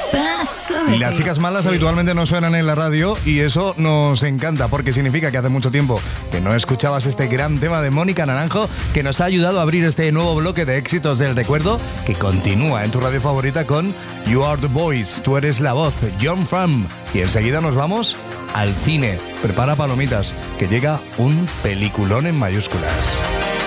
Paso. Las chicas malas habitualmente no suenan en la radio y eso nos encanta porque significa que hace mucho tiempo que no escuchabas este gran tema de Mónica Naranjo que nos ha ayudado a abrir este nuevo bloque de éxitos del recuerdo que continúa en tu radio favorita con You Are the Voice, tú eres la voz, John Fram. Y enseguida nos vamos al cine. Prepara palomitas, que llega un peliculón en mayúsculas.